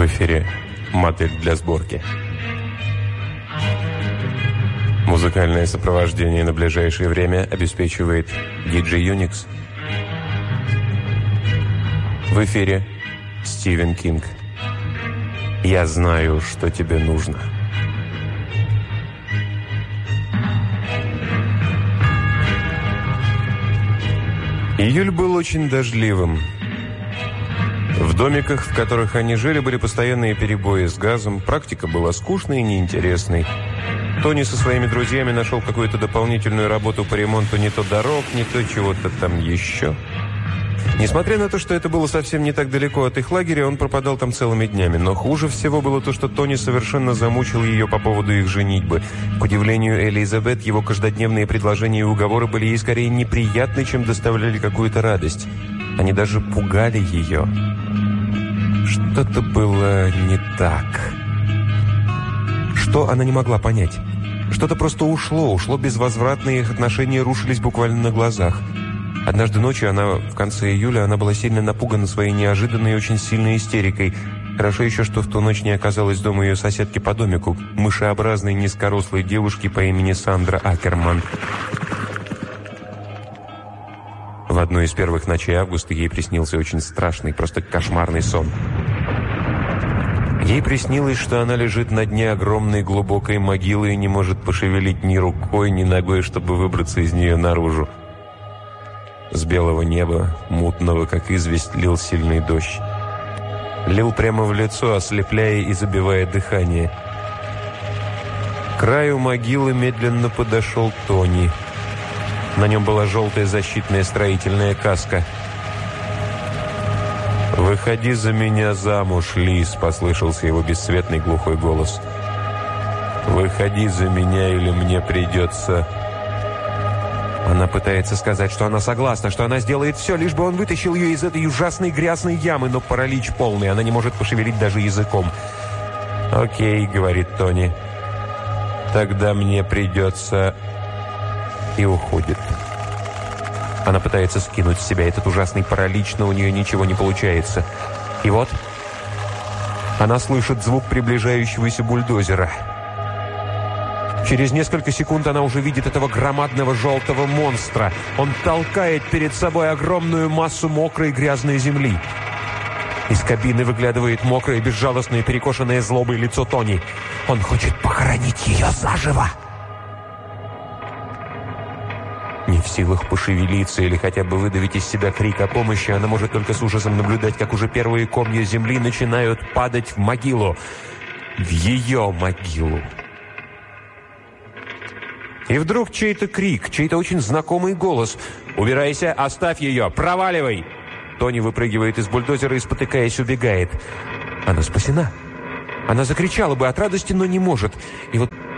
В эфире модель для сборки. Музыкальное сопровождение на ближайшее время обеспечивает DJ Unix. В эфире Стивен Кинг. Я знаю, что тебе нужно. Июль был очень дождливым. В домиках, в которых они жили, были постоянные перебои с газом. Практика была скучной и неинтересной. Тони со своими друзьями нашел какую-то дополнительную работу по ремонту не то дорог, не то чего-то там еще. Несмотря на то, что это было совсем не так далеко от их лагеря, он пропадал там целыми днями. Но хуже всего было то, что Тони совершенно замучил ее по поводу их женитьбы. К удивлению Элизабет, его каждодневные предложения и уговоры были ей скорее неприятны, чем доставляли какую-то радость. Они даже пугали ее. Что-то было не так. Что она не могла понять? Что-то просто ушло безвозвратно, и их отношения рушились буквально на глазах. Однажды ночью, в конце июля, она была сильно напугана своей неожиданной и очень сильной истерикой. Хорошо еще, что в ту ночь не оказалось дома ее соседки по домику, мышеобразной низкорослой девушки по имени Сандра Акерман. В одну из первых ночей августа ей приснился очень страшный, просто кошмарный сон. Ей приснилось, что она лежит на дне огромной глубокой могилы и не может пошевелить ни рукой, ни ногой, чтобы выбраться из нее наружу. С белого неба, мутного, как известь, лил сильный дождь. Лил прямо в лицо, ослепляя и забивая дыхание. К краю могилы медленно подошел Тони. На нем была желтая защитная строительная каска. «Выходи за меня замуж, Лиз», — послышался его бесцветный глухой голос. «Выходи за меня, или мне придется...» Она пытается сказать, что она согласна, что она сделает все, лишь бы он вытащил ее из этой ужасной грязной ямы, но паралич полный, она не может пошевелить даже языком. «Окей», — говорит Тони, — «тогда мне придется...» И уходит. Она пытается скинуть с себя этот ужасный паралич, но у нее ничего не получается. И вот она слышит звук приближающегося бульдозера. Через несколько секунд она уже видит этого громадного желтого монстра. Он толкает перед собой огромную массу мокрой грязной земли. Из кабины выглядывает мокрое, безжалостное, перекошенное злобой лицо Тони. Он хочет похоронить ее заживо. Не в силах пошевелиться или хотя бы выдавить из себя крик о помощи, она может только с ужасом наблюдать, как уже первые комья земли начинают падать в могилу. В ее могилу. И вдруг чей-то крик, чей-то очень знакомый голос. «Убирайся, оставь ее, проваливай!» Тони выпрыгивает из бульдозера и, спотыкаясь, убегает. Она спасена. Она закричала бы от радости, но не может. И вот